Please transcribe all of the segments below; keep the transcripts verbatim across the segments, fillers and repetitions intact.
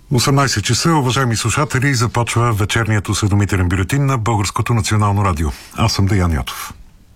осемнайсет часа, уважаеми слушатели, започва вечерният осведомителен бюлетин на Българското национално радио. Аз съм Деян Ятов.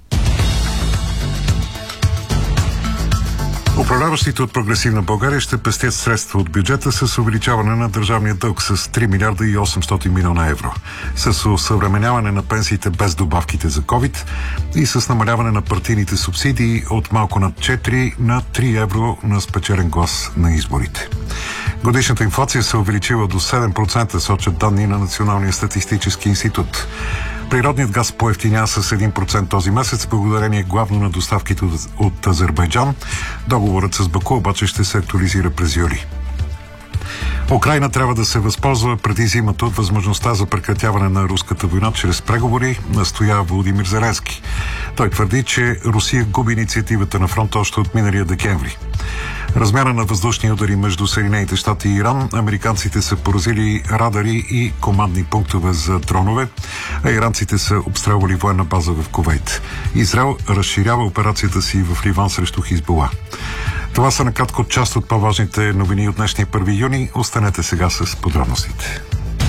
Управляващите от Прогресивна България ще пестят средства от бюджета с увеличаване на държавния дълг с три милиарда и осемстотин милиона евро, с усъвременяване на пенсиите без добавките за ковид и с намаляване на партийните субсидии от малко над четири на три евро на спечелен глас на изборите. Годишната инфлация се увеличила до седем процента, сочат данни на Националния статистически институт. Природният газ поевтиня с един процент този месец, благодарение главно на доставките от Азербайджан. Договорът с Баку обаче ще се актуализира през юли. Украйна трябва да се възползва преди зимата от възможността за прекратяване на руската война чрез преговори, настоява Володимир Зеленски. Той твърди, че Русия губи инициативата на фронта още от миналия декември. Размяна на въздушни удари между Съединените щати и Иран. Американците са поразили радари и командни пунктове за дронове, а иранците са обстрелвали военна база в Кувейт. Израел разширява операцията си в Ливан срещу Хизбула. Това са накратко част от по-важните новини от днешния първи юни. Останете сега с подробностите.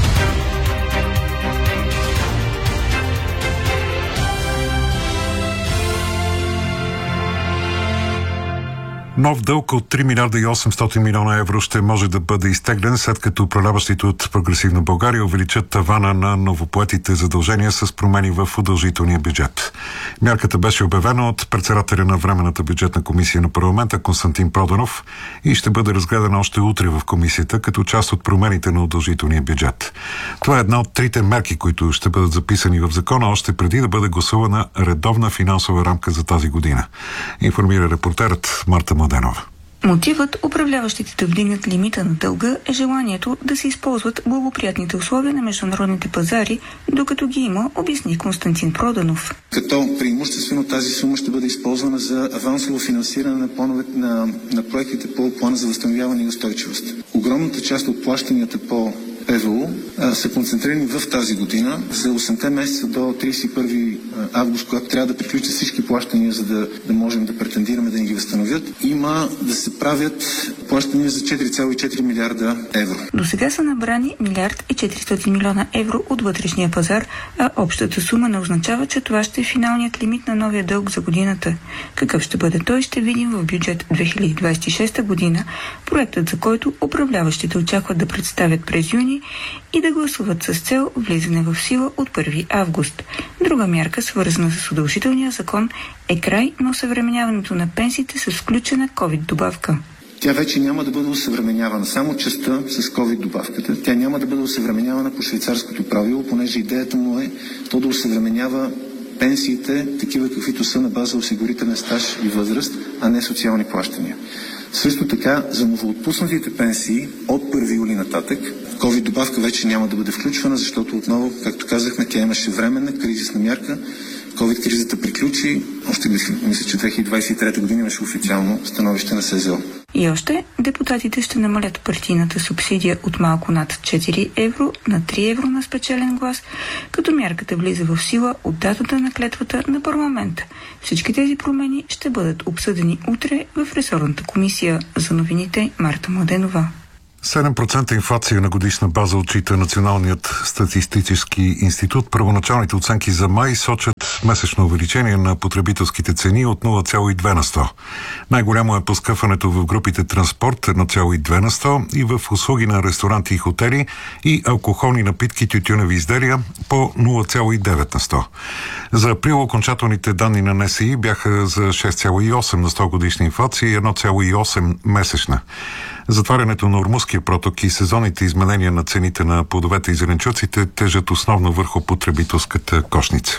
Нов дълг от три милиарда и осемстотин милиона евро ще може да бъде изтеглен, след като управляващите от Прогресивна България увеличат тавана на новопоетите задължения с промени в удължителния бюджет. Мярката беше обявена от председателя на Временната бюджетна комисия на парламента Константин Проданов и ще бъде разгледана още утре в комисията като част от промените на удължителния бюджет. Това е една от трите мерки, които ще бъдат записани в закона още преди да бъде гласувана редовна финансова рамка за тази година. Информира репортерът Марта Младенова. Мотивът управляващите да вдигнат лимита на дълга е желанието да се използват благоприятните условия на международните пазари, докато ги има, обясни Константин Проданов. Като преимуществено тази сума ще бъде използвана за авансово финансиране на, планове, на, на проектите по плана за възстановяване и устойчивост. Огромната част от плащанията по ПВУ са концентрирани в тази година за осемте месеца до тридесет и първи август, когато трябва да приключат всички плащания, за да, да можем да претендираме да ни ги възстановят. Има да се правят плащания за четири цяло и четири милиарда евро. До сега са набрани милиард и четиристотин милиона евро от вътрешния пазар, а общата сума не означава, че това ще е финалният лимит на новия дълг за годината. Какъв ще бъде той, ще видим в бюджет две хиляди двадесет и шеста година, проектът за който управляващите очакват да представят през юни и да гласуват с цел влизане в сила от първи август. Друга мярка, свързана с удължителния закон, е край на осъвременяването на пенсиите с включена ковид добавка. Тя вече няма да бъде осъвременявана, само частта с ковид добавката. Тя няма да бъде осъвременявана по швейцарското правило, понеже идеята му е то да осъвременява пенсиите, такива каквито са на база осигурителен стаж и възраст, а не социални плащания. Също така, за новоотпуснатите пенсии от първи юли нататък, ковид добавка вече няма да бъде включвана, защото отново, както казахме, тя имаше временна кризисна мярка. Ковид кризата приключи, още мисля, че две хиляди двадесет и трета година имаше официално становище на СЗО. И още, депутатите ще намалят партийната субсидия от малко над четири евро на три евро на спечелен глас, като мярката влиза в сила от датата на клетвата на парламента. Всички тези промени ще бъдат обсъдени утре в ресорната комисия. За новините Марта Младенова. седем процента инфлация на годишна база отчита Националният статистически институт. Първоначалните оценки за май сочат месечно увеличение на потребителските цени от нула цяло и две на сто. Най-голямо е поскъпването в групите транспорт едно цяло и две на сто и в услуги на ресторанти и хотели и алкохолни напитки, тютюневи изделия по нула цяло и девет на сто. За април окончателните данни на НСИ бяха за шест цяло и осем на сто годишна инфлация и едно цяло и осем месечна. Затварянето на Ормузския проток и сезонните изменения на цените на плодовете и зеленчуците тежат основно върху потребителската кошница.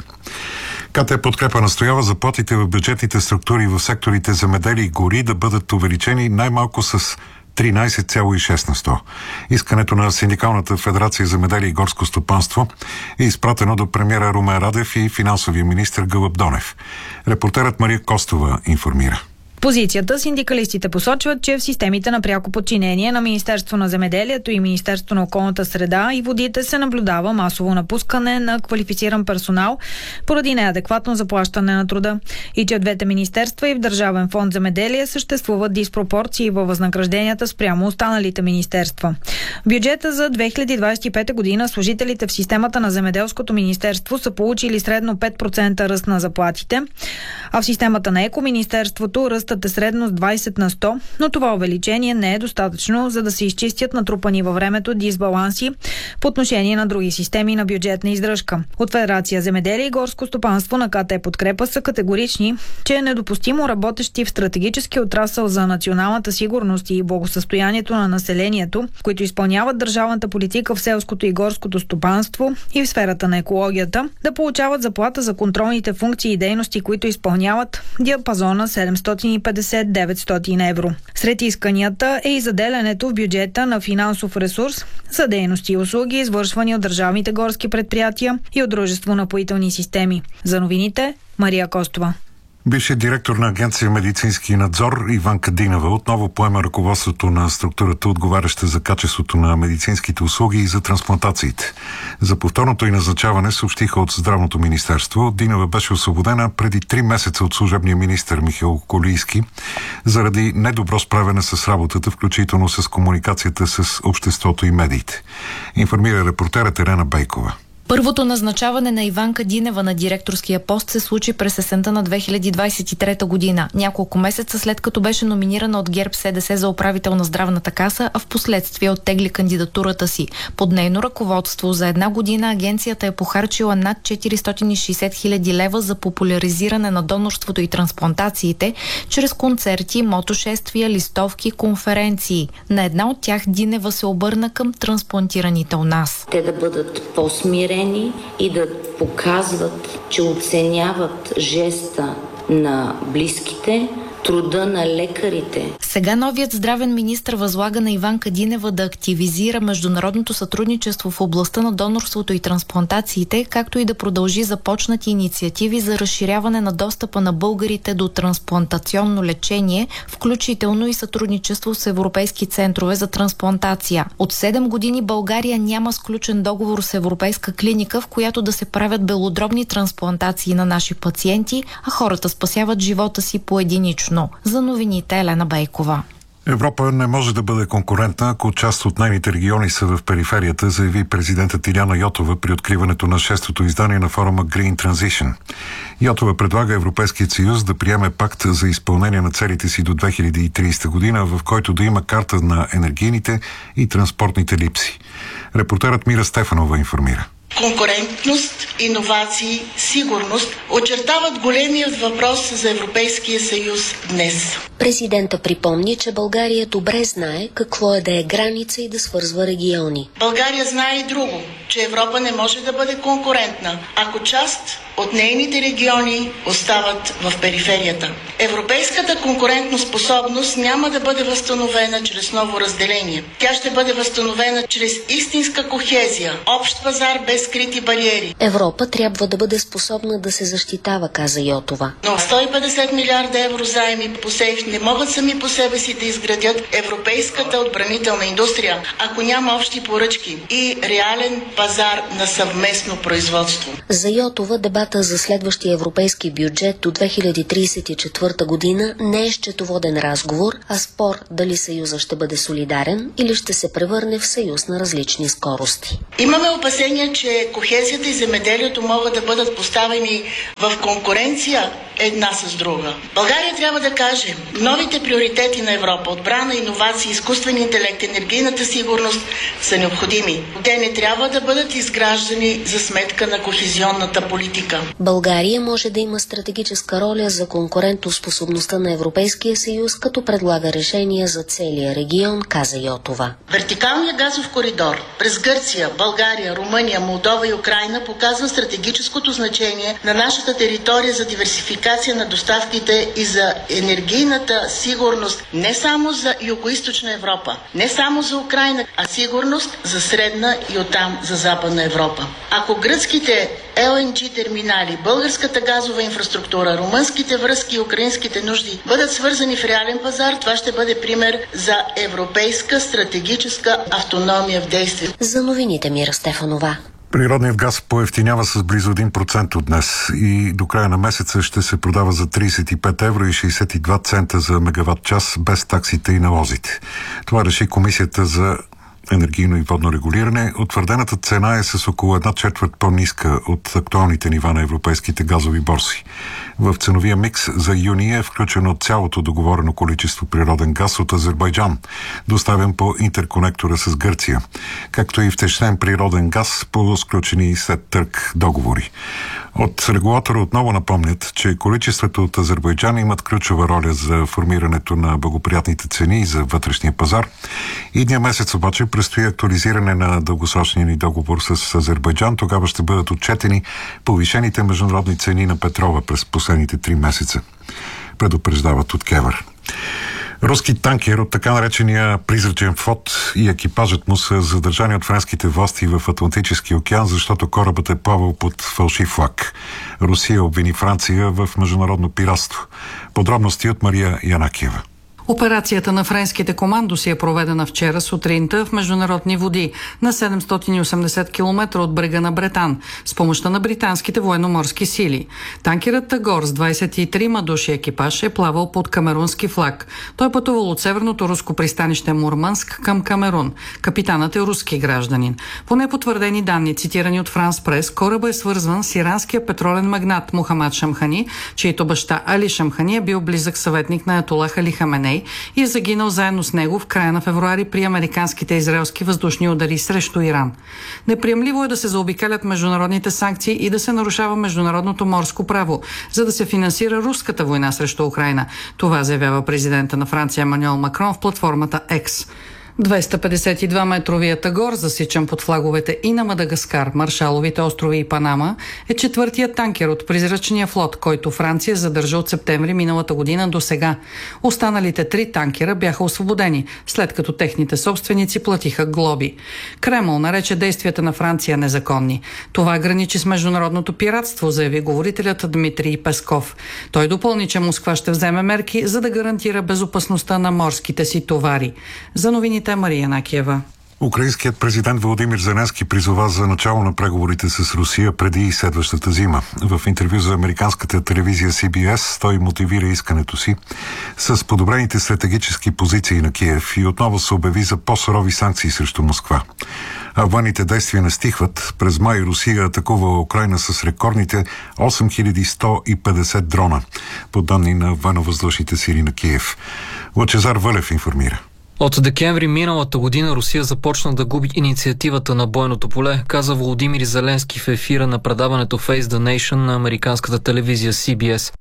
КТ Подкрепа настоява заплатите в бюджетните структури в секторите земеделие и гори да бъдат увеличени най-малко с тринайсет цяло и шест на сто. Искането на Синдикалната федерация земеделие и горско стопанство е изпратено до премиера Румен Радев и финансовия министър Гълъб Донев. Репортерът Мария Костова информира. позицията синдикалистите посочват, че в системите на пряко подчинение на Министерство на земеделието и Министерство на околната среда и водите се наблюдава масово напускане на квалифициран персонал поради неадекватно заплащане на труда и че в двете министерства и в Държавен фонд земеделие съществуват диспропорции във възнагражденията спрямо останалите министерства. В бюджета за две хиляди двадесет и пета година служителите в системата на Земеделското министерство са получили средно пет процента ръст на заплатите, а в системата на Екоминистерството ръстът е средно с двадесет на сто, но това увеличение не е достатъчно, за да се изчистят натрупани във времето дисбаланси по отношение на други системи на бюджетна издръжка. От Федерация земеделие и горско стопанство на КТ Подкрепа са категорични, че е недопустимо работещи в стратегически отрасъл за националната сигурност и благосъстоянието на населението, които изпълняват държавната политика в селското и горското стопанство и в сферата на екологията, да получават заплата за контролните функции и дейности, които изпълняват диапазона седемстотин и петдесет до деветстотин евро. Сред исканията е и заделянето в бюджета на финансов ресурс за дейности и услуги, извършвани от държавните горски предприятия и от Дружество напоителни системи. За новините, Мария Костова. Бившият директор на Агенция медицински надзор Иванка Динева отново поема ръководството на структурата, отговаряща за качеството на медицинските услуги и за трансплантациите. За повторното й назначаване съобщиха от Здравното министерство. Динева беше освободена преди три месеца от служебния министър Михаил Колийски заради недобро справяне с работата, включително с комуникацията с обществото и медиите. Информира репортерът Ирена Бейкова. Първото назначаване на Иванка Динева на директорския пост се случи през есента на две хиляди двадесет и трета година, няколко месеца след като беше номинирана от ГЕРБ СДС за управител на Здравната каса, а в последствие оттегли кандидатурата си. Под нейно ръководство за една година агенцията е похарчила над четиристотин и шейсет хиляди лева за популяризиране на донорството и трансплантациите чрез концерти, мотошествия, листовки, конференции. На една от тях Динева се обърна към трансплантираните у нас. Те да бъдат по-смирени и да показват, че оценяват жеста на близките, труда на лекарите. Сега новият здравен министър възлага на Иванка Динева да активизира международното сътрудничество в областта на донорството и трансплантациите, както и да продължи започнати инициативи за разширяване на достъпа на българите до трансплантационно лечение, включително и сътрудничество с европейски центрове за трансплантация. От седем години България няма сключен договор с европейска клиника, в която да се правят белодробни трансплантации на наши пациенти, а хората спасяват живота си поединично. За новините Елена Бейкова. Европа не може да бъде конкурентна, ако част от нейните региони са в периферията, заяви президентът Иляна Йотова при откриването на шестото издание на форума Green Transition. Йотова предлага Европейският съюз да приеме пакт за изпълнение на целите си до две хиляди и тридесета година, в който да има карта на енергийните и транспортните липси. Репортерът Мира Стефанова информира. Конкурентност, иновации, сигурност очертават големият въпрос за Европейския съюз днес. Президента припомни, че България добре знае какво е да е граница и да свързва региони. България знае и друго, че Европа не може да бъде конкурентна, ако част от нейните региони остават в периферията. Европейската конкурентоспособност няма да бъде възстановена чрез ново разделение. Тя ще бъде възстановена чрез истинска кохезия, общ пазар без скрити бариери. Европа трябва да бъде способна да се защитава, каза Йотова. Но сто и петдесет милиарда евро заеми по сейф не могат сами по себе си да изградят европейската отбранителна индустрия, ако няма общи поръчки и реален пазар на съвместно производство. За Йотова дебата за следващия европейски бюджет до две хиляди тридесет и четвърта година не е счетоводен разговор, а спор дали съюза ще бъде солидарен или ще се превърне в съюз на различни скорости. Имаме опасения, че кохезията и земеделието могат да бъдат поставени в конкуренция една с друга. България трябва да каже, новите приоритети на Европа, отбрана, иновации, изкуствен интелект, енергийната сигурност са необходими. Те не трябва да бъдат изграждани за сметка на кохезионната политика. България може да има стратегическа роля за конкурентоспособността на Европейския съюз, като предлага решения за целия регион, каза Йотова. Вертикалният газов коридор през Гърция, България, Румъния, Молдова и Украйна показва стратегическото значение на нашата територия за диверсификация на доставките и за енергийната сигурност не само за Югоизточна Европа, не само за Украйна, а сигурност за Средна и оттам за за Западна Европа. Ако гръцките Ел Ен Джи терминали, българската газова инфраструктура, румънските връзки и украинските нужди бъдат свързани в реален пазар, това ще бъде пример за европейска стратегическа автономия в действие. За новините Мира Стефанова. Природният газ поевтинява с близо един процент от днес и до края на месеца ще се продава за тридесет и пет евро и шейсет и два цента за мегаватт час без таксите и налозите. Това реши Комисията за енергийно и водно регулиране. Утвърдената цена е с около една четвърт по-ниска от актуалните нива на европейските газови борси. В ценовия микс за юни е включено цялото договорено количество природен газ от Азербайджан, доставен по интерконектора с Гърция, както и втечнен природен газ по сключени след търг договори. От регулатора отново напомнят, че количеството от Азербайджан имат ключова роля за формирането на благоприятните цени за вътрешния пазар. Идния месец обаче предстои актуализиране на дългосрочния ни договор с Азербайджан. Тогава ще бъдат отчетени повишените международни цени на петрола през последните три месеца, предупреждават от КЕВР. Руски танкер от така наречения призрачен флот и екипажът му са задържани от френските власти в Атлантическия океан, защото корабът е плавал под фалшив флаг. Русия обвини Франция в международно пиратство. Подробности от Мария Янакиева. Операцията на френските командоси е проведена вчера сутринта в международни води на седемстотин и осемдесет километра от брега на Бретан с помощта на британските военноморски сили. Танкерът Тагор с двадесет и трима души екипаж е плавал под камерунски флаг. Той пътувал от северното руско пристанище Мурманск към Камерун. Капитанът е руски гражданин. По непотвърдени данни, цитирани от Франс Прес, корабът е свързван с иранския петролен магнат Мохамад Шамхани, чийто баща Али Шамхани е бил близък съветник на Аятолах Али Хаменей и е загинал заедно с него в края на февруари при американските и израелски въздушни удари срещу Иран. Неприемливо е да се заобикалят международните санкции и да се нарушава международното морско право, за да се финансира руската война срещу Украйна. Това заявява президента на Франция Емануел Макрон в платформата X. двеста петдесет и два метровия Тагор, засичан под флаговете и на Мадагаскар, Маршаловите острови и Панама, е четвъртият танкер от призрачния флот, който Франция задържа от септември миналата година до сега. Останалите три танкера бяха освободени, след като техните собственици платиха глоби. Кремъл нарече действията на Франция незаконни. Това граничи с международното пиратство, заяви говорителят Дмитрий Песков. Той допълни, че Москва ще вземе мерки, за да гарантира безопасността на морските си товари. За новините Мария Накиева. Украинският президент Володимир Зеленски призова за начало на преговорите с Русия преди следващата зима. В интервю за американската телевизия Си Би Ес той мотивира искането си с подобрените стратегически позиции на Киев и отново се обяви за по-сурови санкции срещу Москва. А военните действия не стихват. През май Русия атакува Украйна с рекордните осем хиляди сто и петдесет дрона, по данни на военновъздушните сили на Киев. Лъчезар Вълев информира. От декември миналата година Русия започна да губи инициативата на бойното поле, каза Володимир Зеленски в ефира на предаването Face the Nation на американската телевизия Си Би Ес.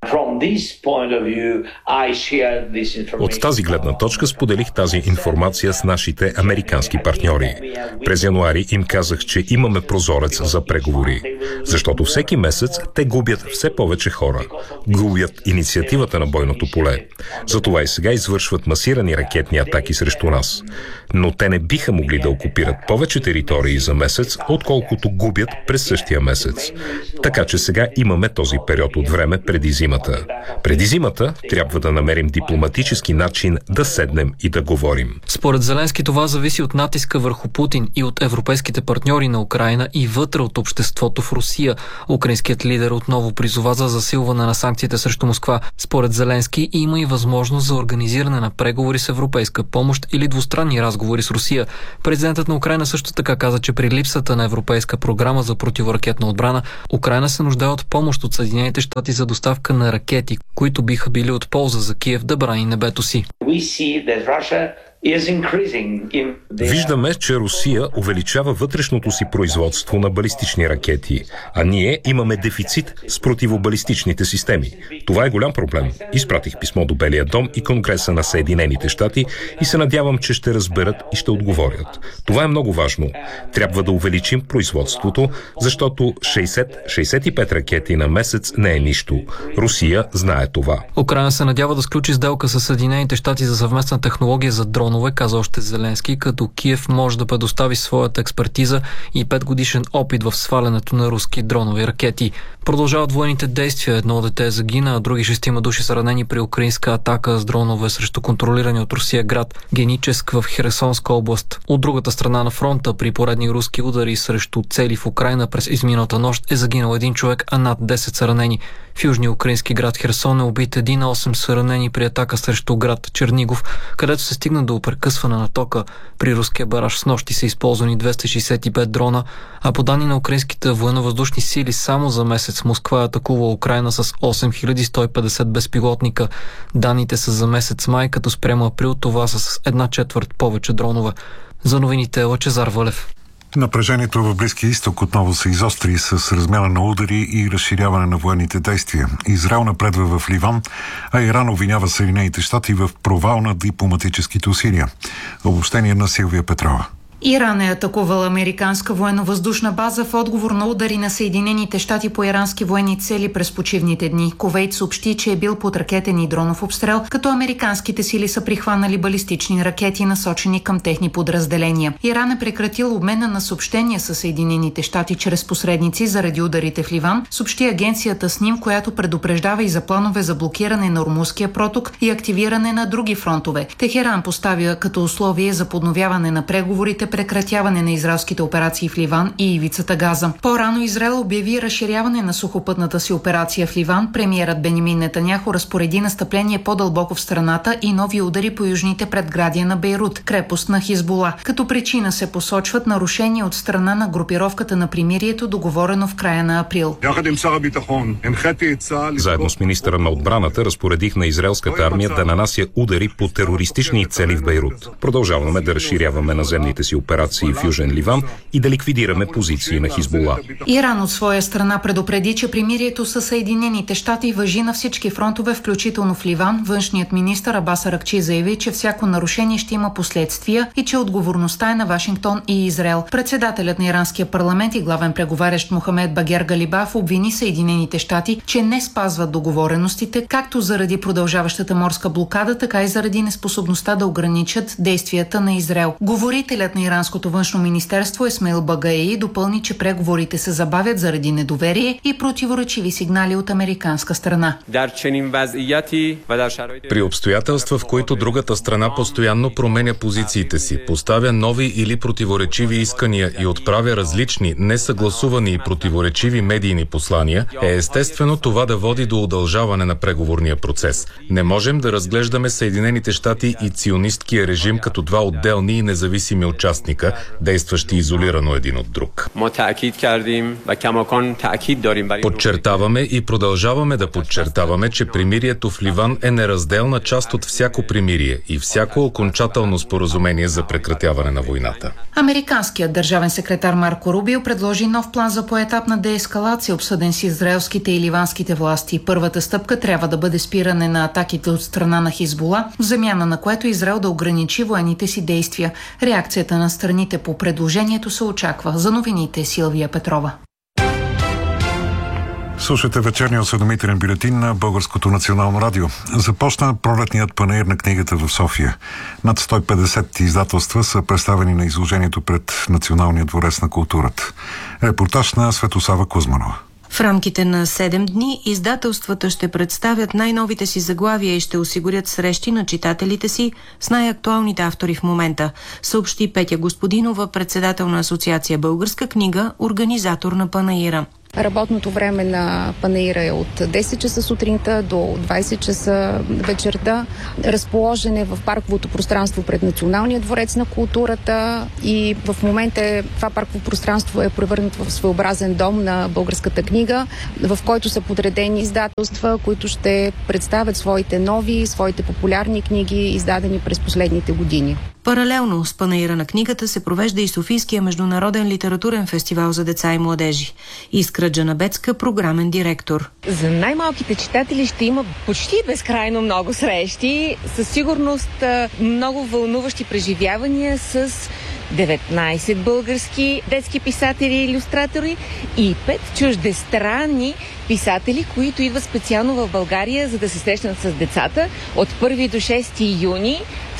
От тази гледна точка споделих тази информация с нашите американски партньори. През януари им казах, че имаме прозорец за преговори, защото всеки месец те губят все повече хора, губят инициативата на бойното поле. Затова и сега извършват масирани ракетни атаки срещу нас. Но те не биха могли да окупират повече територии за месец, отколкото губят през същия месец. Така че сега имаме този период от време преди зимата. Преди зимата трябва да намерим дипломатически начин да седнем и да говорим. Според Зеленски това зависи от натиска върху Путин и от европейските партньори на Украйна и вътре от обществото в Русия. Украинският лидер отново призова за засилване на санкциите срещу Москва. Според Зеленски има и възможност за организиране на преговори с европейска помощ или двустранни разговори с Русия. Президентът на Украйна също така каза, че при липсата на европейска програма за противоракетна отбрана, Украйна се нуждае от помощ от Съединените щати за доставка на ракети, които биха били от полза за Киев да брани небето си. Виждаме, че Русия увеличава вътрешното си производство на балистични ракети, а ние имаме дефицит с противобалистичните системи. Това е голям проблем. Изпратих писмо до Белия дом и Конгреса на Съединените щати и се надявам, че ще разберат и ще отговорят. Това е много важно. Трябва да увеличим производството, защото шейсет до шейсет и пет ракети на месец не е нищо. Русия знае това. Украйна се надява да сключи сделка с Съединените щати за съвместна технология за дрон дронове, каза още Зеленски, като Киев може да предостави своята експертиза и петгодишен опит в свалянето на руски дронови ракети. Продължават военните действия. Едно дете загина, а други шестима души са ранени при украинска атака с дронове срещу контролирани от Русия град Геническ в Херсонска област. От другата страна на фронта, при поредни руски удари срещу цели в Украйна през изминалата нощ е загинал един човек, а над десет са ранени. В южния украински град Херсон е убит един, а осем са ранени при атака срещу град Чернигов, където се стигна до прекъсване на тока. При руския бараж с нощи са използвани двеста шейсет и пет дрона, а по данни на украинските военновъздушни сили само за месец Москва е атакува Украйна с осем хиляди сто и петдесет безпилотника. Данните са за месец май, като спрямо април това са с една четвърт повече дронове. За новините е Лъчезар Вълев. Напрежението в Близкия изток отново се изостри с размяна на удари и разширяване на военните действия. Израел напредва в Ливан, а Иран обвинява Съединените щати в провал на дипломатическите усилия. Обобщение на Силвия Петрова. Иран е атакувал американска военновъздушна база в отговор на удари на Съединените щати по ирански военни цели през почивните дни. Кувейт съобщи, че е бил под ракетен и дронов обстрел, като американските сили са прихванали балистични ракети, насочени към техни подразделения. Иран е прекратил обмена на съобщения с Съединените щати чрез посредници заради ударите в Ливан, съобщи агенцията СНИМ, която предупреждава и за планове за блокиране на Ормузския проток и активиране на други фронтове. Техеран поставя като условие за подновяване на преговорите прекратяване на израелските операции в Ливан и ивицата Газа. По-рано Израел обяви разширяване на сухопътната си операция в Ливан. Премиерът Бенямин Нетаняху разпореди настъпление по-дълбоко в страната и нови удари по южните предградия на Бейрут, крепост на Хизбула. Като причина се посочват нарушения от страна на групировката на примирието, договорено в края на април. Заедно с министъра на отбраната разпоредих на израелската армия да нанася удари по терористични цели в Бейрут. Продължаваме да разширяваме наземните си операции в Южен Ливан и да ликвидираме позиции на Хизбула. Иран от своя страна предупреди, че примирието със Съединените щати важи на всички фронтове, включително в Ливан. Външният министър Абас Аракчи заяви, че всяко нарушение ще има последствия и че отговорността е на Вашингтон и Израел. Председателят на иранския парламент и главен преговарящ Мохамед Багер Галибаф обвини Съединените щати, че не спазват договореностите, както заради продължаващата морска блокада, така и заради неспособността да ограничат действията на Израел. Говорителят на иранското външно министерство Есмаил Багаи допълни, че преговорите се забавят заради недоверие и противоречиви сигнали от американска страна. При обстоятелства, в които другата страна постоянно променя позициите си, поставя нови или противоречиви искания и отправя различни, несъгласувани и противоречиви медийни послания, е естествено това да води до удължаване на преговорния процес. Не можем да разглеждаме Съединените щати и ционисткия режим като два отделни и независими участника, действащи изолирано един от друг. Подчертаваме и продължаваме да подчертаваме, че примирието в Ливан е неразделна част от всяко примирие и всяко окончателно споразумение за прекратяване на войната. Американският държавен секретар Марко Рубио предложи нов план за поетапна деескалация, обсъден с израелските и ливанските власти. Първата стъпка трябва да бъде спиране на атаките от страна на Хизбула, в замяна на което Израел да ограничи военните си действия. Реакцията на страните по предложението се очаква. За новините Силвия Петрова. Слушате вечерния осведомителен бюлетин на Българското национално радио. Започна пролетният панаир на книгата в София. Над сто и петдесет издателства са представени на изложението пред Националния дворец на културата. Репортаж на Светослава Кузманова. В рамките на седем дни издателствата ще представят най-новите си заглавия и ще осигурят срещи на читателите си с най-актуалните автори в момента, съобщи Петя Господинова, председател на Асоциация Българска книга, организатор на панаира. Работното време на панаира е от десет часа сутринта до двайсет часа вечерта. Разположен е в парковото пространство пред Националния дворец на културата и в момента това парково пространство е превърнато в своеобразен дом на българската книга, в който са подредени издателства, които ще представят своите нови, своите популярни книги, издадени през последните години. Паралелно с панаира на книгата се провежда и Софийския международен литературен фестивал за деца и младежи. Искра Джанабецка, програмен директор. За най-малките читатели ще има почти безкрайно много срещи. Със сигурност много вълнуващи преживявания с деветнайсет български детски писатели и илюстратори и пет чуждестранни писатели, които идват специално в България, за да се срещнат с децата от първи до шести юни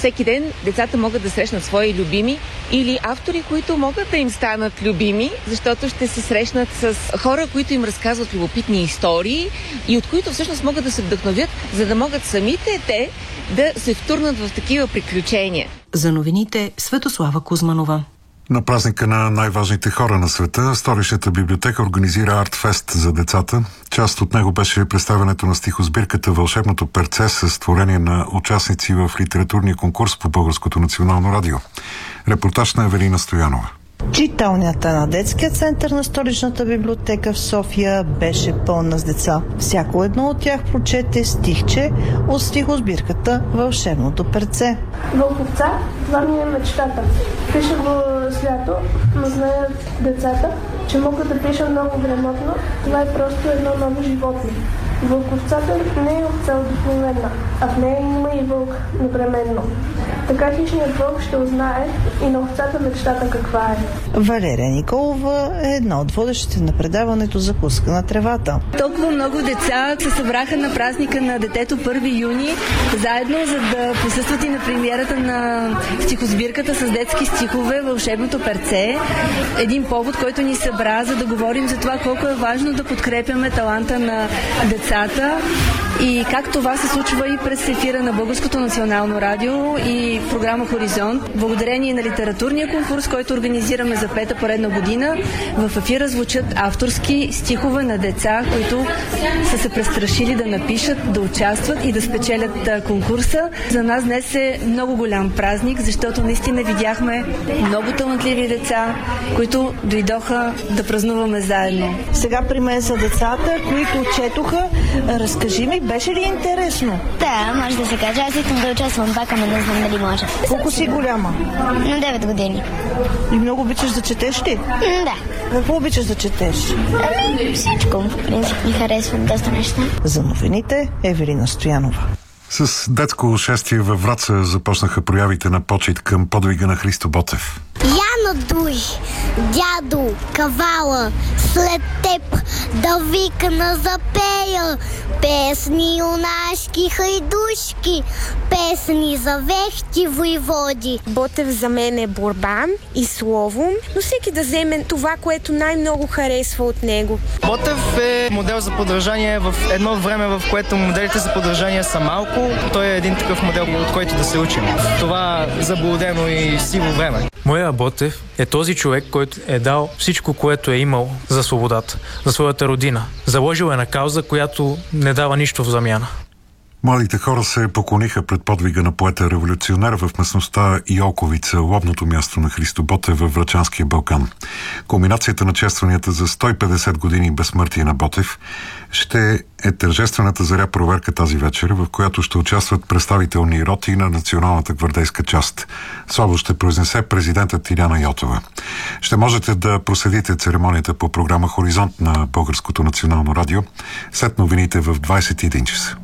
Всеки ден децата могат да срещнат свои любими или автори, които могат да им станат любими, защото ще се срещнат с хора, които им разказват любопитни истории и от които всъщност могат да се вдъхновят, за да могат самите те да се втурнат в такива приключения. За новините Светослава Кузманова. На празника на най-важните хора на света, Столичната библиотека организира Артфест за децата. Част от него беше представянето на стихосбирката «Вълшебното перце» с творение на участници в литературния конкурс по Българското национално радио. Репортаж на Евелина Стоянова. Читалнята на детския център на Столичната библиотека в София беше пълна с деца. Всяко едно от тях прочете стихче от стихосбирката «Вълшебното перце». Вълковца, това ми е мечтата. Пиша го с лято, но знаят децата, че могат да пишат много грамотно. Това е просто едно ново животно. Вълковцата не е овца обикновена, а в нея има и вълк непременно. Така хищният вълк ще узнае и на овцата мечтата каква е. Валерия Николова е една от водещите на предаването «Закуска на тревата». Толкова много деца се събраха на празника на детето първи юни, заедно за да присъстват и на премиерата на стихосбирката с детски стихове «Вълшебното перце». Един повод, който ни събра, за да говорим за това колко е важно да подкрепяме таланта на децата и как това се случва и през ефира на Българското национално радио и програма Хоризонт. Благодарение на литературния конкурс, който организираме за пета поредна година, в ефира звучат авторски стихове на деца, които са се престрашили да напишат, да участват и да спечелят конкурса. За нас днес е много голям празник, защото наистина видяхме много талантливи деца, които дойдоха да празнуваме заедно. Сега при мен са децата, които четоха. Разкажи ми, беше ли интересно? Да, може да се каже. Аз искам да участвам пак, ама не знам дали може. Колко си голяма? На девет години. И много обичаш да четеш ли? Да. Какво обичаш да четеш? Всичко. В принцип ми харесват доста неща. За новините Евелина Стоянова. С детско шествие във Враца започнаха проявите на почет към подвига на Христо Ботев. Я надуй, дядо, кавала, след теб да викна запея песни юнашки хайдушки, песни за вехти войводи. Ботев за мен е борба и слово, но всеки да вземе това, което най-много харесва от него. Ботев е модел за подражание в едно време, в което моделите за подражание са малко. Той е един такъв модел, от който да се учим. Това заблудено и сиво време. Моя Ботев е този човек, който е дал всичко, което е имал за свободата, за своята родина. Заложил е на кауза, която не дава нищо в замяна. Младите хора се поклониха пред подвига на поета-революционер в местността Йолковица, лобното място на Христо Ботев във Врачанския Балкан. Кулминацията на честванията за сто и петдесет години безсмъртие на Ботев ще е тържествената заря проверка тази вечер, в която ще участват представителни роти на националната гвардейска част. Слово ще произнесе президентът Иляна Йотова. Ще можете да проследите церемонията по програма Хоризонт на Българското национално радио след новините в двадесет и един часа.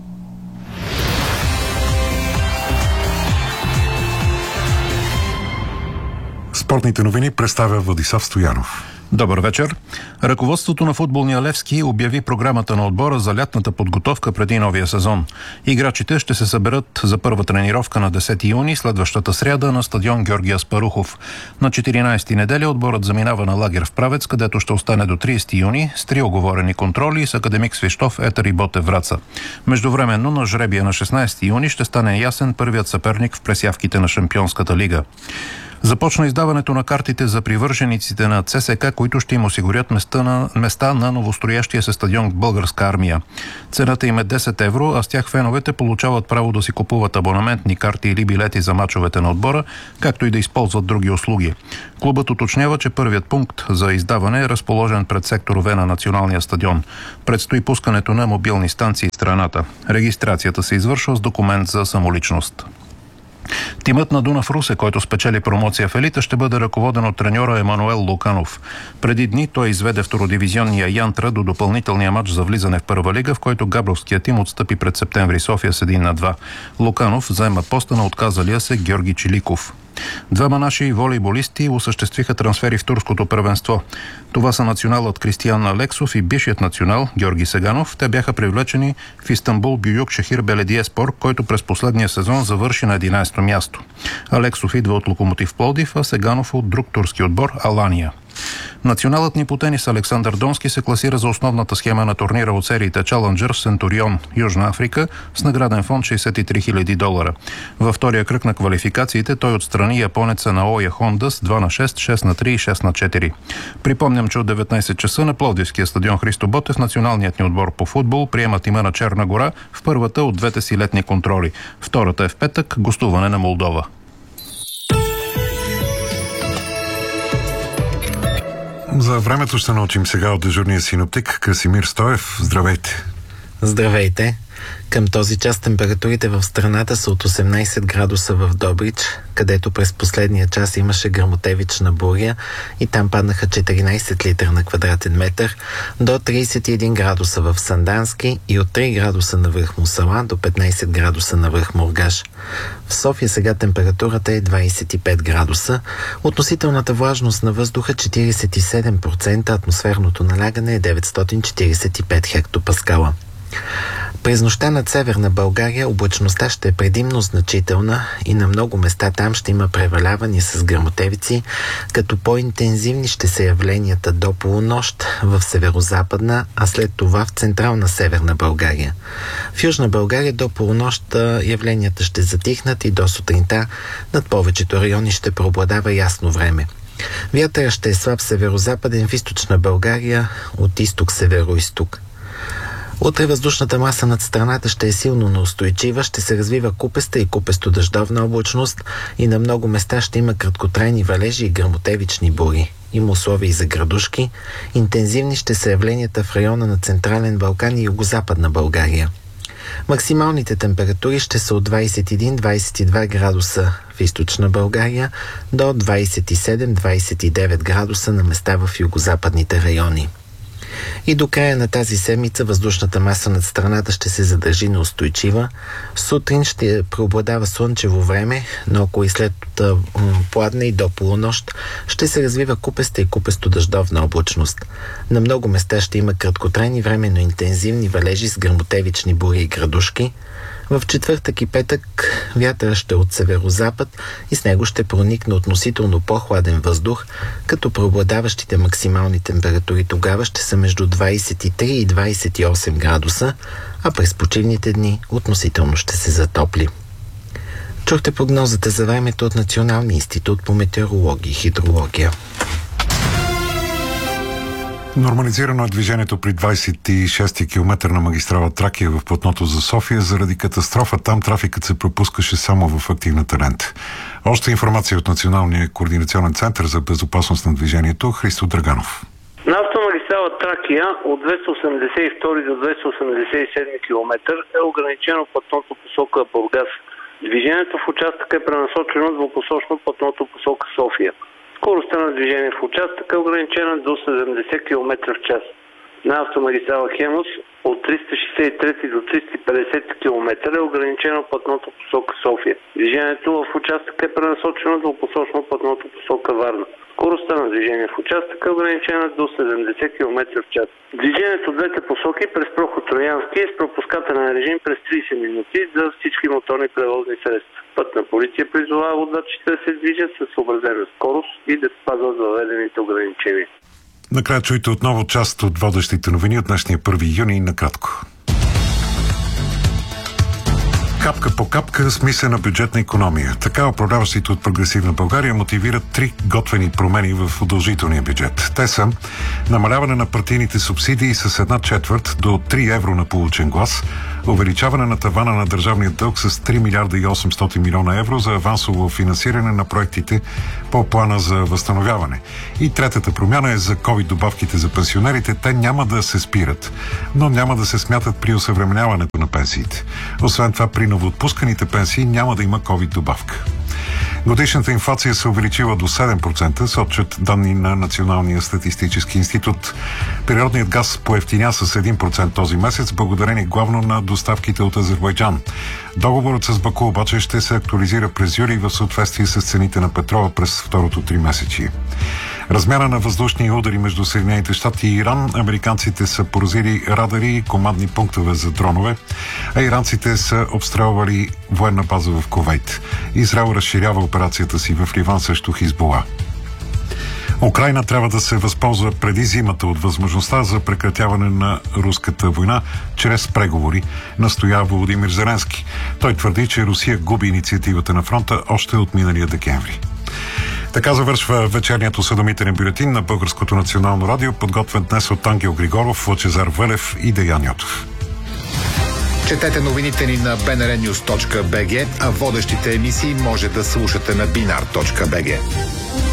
Спортните новини представя Владислав Стоянов. Добър вечер. Ръководството на футболния Левски обяви програмата на отбора за лятната подготовка преди новия сезон. Играчите ще се съберат за първа тренировка на десети юни, следващата сряда на стадион Георги Аспарухов. На четиринадесети неделя отборът заминава на лагер в Правец, където ще остане до тридесети юни с три оговорени контроли с академик Свищов, Етър и Ботев Враца. Междувременно на жребия на шестнадесети юни ще стане ясен първият съперник в пресявките на Шампионската лига. Започна издаването на картите за привържениците на ЦСКА, които ще им осигурят места на, места на новостроящия се стадион Българска армия. Цената им е десет евро, а с тях феновете получават право да си купуват абонаментни карти или билети за мачовете на отбора, както и да използват други услуги. Клубът уточнява, че първият пункт за издаване е разположен пред сектор В на националния стадион. Предстои пускането на мобилни станции в страната. Регистрацията се извършва с документ за самоличност. Тимът на Дунав Русе, който спечели промоция в елита, ще бъде ръководен от треньора Емануел Луканов. Преди дни той изведе втородивизионния Янтра до допълнителния матч за влизане в първа лига, в който габровският тим отстъпи пред Септември София с един на два. Луканов заема поста на отказалия се Георги Чиликов. Двама наши волейболисти осъществиха трансфери в турското първенство. Това са националът Кристиян Алексов и бившият национал Георги Сеганов. Те бяха привлечени в Истанбул Бююк Шехир Беледиеспор, който през последния сезон завърши на единайсето място. Алексов идва от Локомотив Пловдив, а Сеганов от друг турски отбор Алания. Националът ни по тенис Александър Донски се класира за основната схема на турнира от сериите Challenger Центурион, Южна Африка, с награден фонд шейсет и три хиляди долара. Във втория кръг на квалификациите той отстрани японеца Наоя Хонда с два на шест, шест на три и шест на четири. Припомням, че от деветнайсет часа на Пловдивския стадион Христо Ботев националният ни отбор по футбол приема тима на Черна гора в първата от двете си летни контроли. Втората е в петък, гостуване на Молдова. За времето ще научим сега от дежурния синоптик Красимир Стоев. Здравейте! Здравейте! Към този час температурите в страната са от осемнайсет градуса в Добрич, където през последния час имаше гръмотевична буря и там паднаха четиринайсет литра на квадратен метър, до трийсет и един градуса в Сандански и от три градуса на връх Мусала до петнайсет градуса на връх Мургаш. В София сега температурата е двайсет и пет градуса, относителната влажност на въздуха четирийсет и седем процента, атмосферното налягане е деветстотин четирийсет и пет хектопаскала. През нощта над Северна България облачността ще е предимно значителна и на много места там ще има превалявания с гръмотевици, като по-интензивни ще са явленията до полунощ в северозападна, а след това в централна Северна България. В Южна България до полунощ явленията ще затихнат и до сутринта над повечето райони ще преобладава ясно време. Вятърът ще е слаб северозападен в източна България от изток-северо-исток. Утре въздушната маса над страната ще е силно неустойчива, ще се развива купеста и купесто-дъждовна облачност и на много места ще има краткотрайни валежи и гръмотевични бури. Има условия и за градушки. Интензивни ще са явленията в района на Централен Балкан и Югозападна България. Максималните температури ще са от двайсет и един до двайсет и два градуса в източна България до двайсет и седем до двайсет и девет градуса на места в югозападните райони. И до края на тази седмица въздушната маса над страната ще се задържи неустойчива. Сутрин ще преобладава слънчево време, но ако и след пладне и до полунощ ще се развива купеста и купесто-дъждовна облачност. На много места ще има краткотрайни временно интензивни валежи с гръмотевични бури и градушки. В четвъртък и петък вятъра ще е от северозапад и с него ще проникне относително по-хладен въздух, като преобладаващите максимални температури тогава ще са между двайсет и три и двайсет и осем градуса, а през почивните дни относително ще се затопли. Чухте прогнозата за времето от Националния институт по метеорология и хидрология. Нормализирано е движението при двайсет и шести километър на магистрала Тракия в платното за София. Заради катастрофа там трафикът се пропускаше само в активната лента. Още информация от Националния координационен център за безопасност на движението. Христо Драганов. На автомагистрала Тракия от двеста осемдесет и втори до двеста осемдесет и седми километър е ограничено платното посока Бургас. Движението в участъка е пренасочено двупосочно платното посока София. Скоростта на движение в участъка е ограничена до седемдесет километра в час. На автомагистрала Хемус от триста шейсет и трети до триста и петдесет километра е ограничено платното посока София. Движението в участъка е пренасочено двупосочно платното посока Варна. Скоростта на движение в участъка е ограничена до седемдесет километра в час. Движението в двете посоки през проход Троянски е с пропускателен режим през трийсет минути за всички моторни превозни средства. Пътна полиция призовава водачите да се движат със съобразена скорост и да спазват въведените ограничения. Накрая чуйте отново част от водещите новини от днешния първи юни накратко. Капка по капка смислена бюджетна икономия. Така управляващите от Прогресивна България мотивират три готвени промени в удължителния бюджет. Те са намаляване на партийните субсидии с една четвърт до три евро на получен глас, увеличаване на тавана на държавния дълг с три милиарда и осемстотин милиона евро за авансово финансиране на проектите по плана за възстановяване. И третата промяна е за ковид добавките за пенсионерите. Те няма да се спират, но няма да се смятат при осъвременяването на пенсиите. Освен това, при новоотпусканите пенсии няма да има ковид добавка. Годишната инфлация се увеличила до седем процента, сочат данни на Националния статистически институт. Природният газ поевтиня с един процент този месец, благодарение главно на доставките от Азербайджан. Договорът с Баку обаче ще се актуализира през юли в съответствие с цените на петрола през второто тримесечие. Размяна на въздушни удари между Съединените щати и Иран. Американците са поразили радари и командни пунктове за дронове, а иранците са обстрелвали военна база в Кувейт. Израел разширява операцията си в Ливан срещу Хизбула. Украйна трябва да се възползва преди зимата от възможността за прекратяване на руската война чрез преговори, настоява Володимир Зеленски. Той твърди, че Русия губи инициативата на фронта още от миналия декември. Така завършва вечерният осведомителен бюлетин на Българското национално радио, подготвен днес от Ангел Григоров, Лъчезар Велев и Деян Йотов. Четете новините ни на би ен ар нюз точка би джи, а водещите емисии може да слушате на бинар точка би джи.